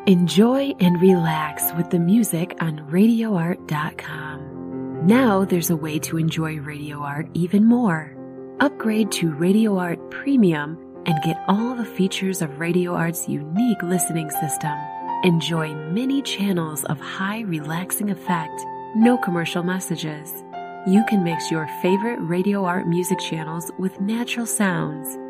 Enjoy and relax with the music on RadioArt.com. Now there's a way to enjoy Radio Art even more. Upgrade to Radio Art Premium and get all the features of Radio Art's unique listening system. Enjoy many channels of high relaxing effect, no commercial messages. You can mix your favorite Radio Art music channels with natural sounds